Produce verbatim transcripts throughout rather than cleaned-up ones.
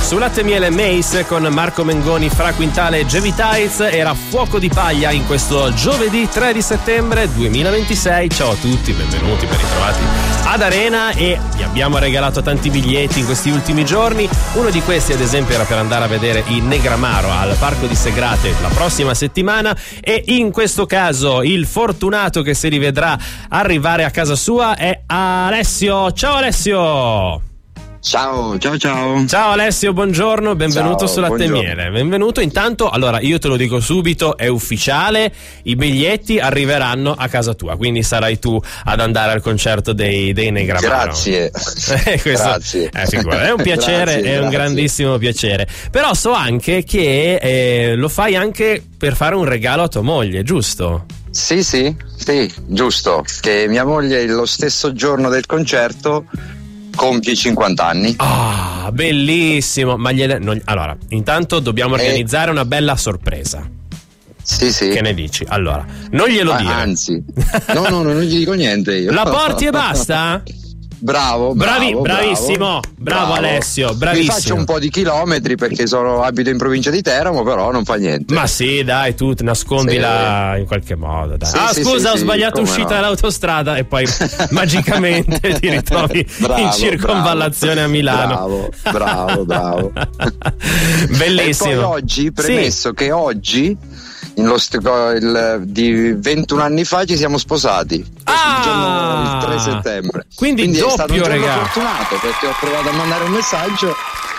Su Latte Miele Mace con Marco Mengoni, Fra Quintale e Gevi Tights era Fuoco di Paglia in questo giovedì tre di settembre duemilaventisei. Ciao a tutti, benvenuti, ben ritrovati ad Arena, e vi abbiamo regalato tanti biglietti in questi ultimi giorni. Uno di questi ad esempio era per andare a vedere i Negramaro al Parco di Segrate la prossima settimana, e in questo caso il fortunato che si rivedrà arrivare a casa sua è Alessio. Ciao Alessio! Ciao, ciao, ciao. Ciao Alessio, buongiorno, benvenuto Ciao, su Latte buongiorno. Miele. Benvenuto. Intanto, allora, io te lo dico subito, è ufficiale, i biglietti arriveranno a casa tua, quindi sarai tu ad andare al concerto dei, dei Negramaro. Grazie. Eh, questo, grazie. Eh, figura, è un piacere, Grazie, è un grazie. grandissimo piacere. Però so anche che eh, lo fai anche per fare un regalo a tua moglie, giusto? Sì, sì, sì, giusto. Che mia moglie lo stesso giorno del concerto compie cinquanta anni. Ah, bellissimo. Ma gliele, non- allora, intanto dobbiamo Eh. organizzare una bella sorpresa. Sì, sì. Che ne dici? Allora, non glielo Ah, dire. anzi, no, no, no, non gli dico niente io. La porti e basta? Bravo, bravo, Bravi- bravo, bravissimo, bravo Alessio, bravissimo. Mi faccio un po' di chilometri perché sono, abito in provincia di Teramo, però non fa niente. Ma sì, dai, tu nascondila Sì. in qualche modo, dai. Sì, ah, sì, scusa, sì, ho sì, sbagliato come uscita no. all'autostrada e poi magicamente ti ritrovi Bravo, in circonvallazione bravo, a Milano. Bravo, bravo, bravo. Bellissimo. E poi oggi, premesso che oggi, in lo st- il, di ventuno anni fa, ci siamo sposati. Ah! Il giorno il tre settembre. Quindi è stato un doppio giorno regalo. fortunato perché ho provato a mandare un messaggio.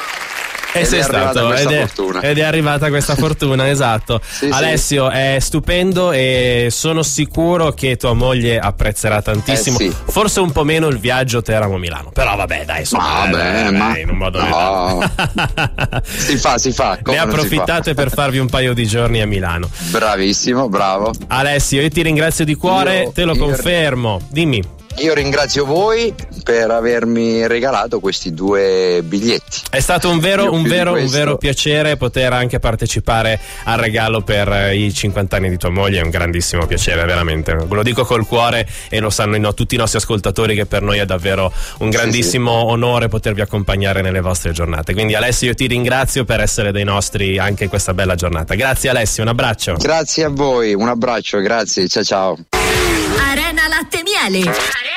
E Ed sei è arrivata stato, questa ed è, fortuna. ed è arrivata questa fortuna, esatto. Sì, Alessio, è stupendo e sono sicuro che tua moglie apprezzerà tantissimo. Eh, sì. Forse un po' meno il viaggio Teramo-Milano, però vabbè, dai, insomma, Ma dai, vabbè, dai, ma- dai, in un modo o no. nell'altro. Si fa, si fa. come Ne non si fa? approfittate per farvi un paio di giorni a Milano. Bravissimo, bravo. Alessio, io ti ringrazio di cuore, Io- te lo io- confermo. Dimmi. Io ringrazio voi per avermi regalato questi due biglietti. È stato un vero, Io un più di vero, un questo- vero piacere poter anche partecipare al regalo per eh, i cinquanta anni di tua moglie. È un grandissimo piacere, veramente. Ve lo dico col cuore e lo sanno i no- tutti i nostri ascoltatori che per noi è davvero un grandissimo onore potervi accompagnare nelle vostre giornate. Quindi Alessio, io ti ringrazio per essere dei nostri anche in questa bella giornata. Grazie Alessio, un abbraccio. Grazie a voi, un abbraccio, grazie, ciao ciao. Arena Latte Miele.